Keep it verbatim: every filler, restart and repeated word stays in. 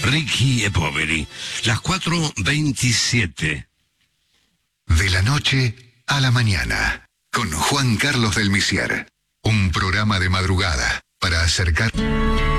Ricky e Poveri, las cuatro veintisiete. De la noche a la mañana, con Juan Carlos del Misier. Un programa de madrugada para acercar...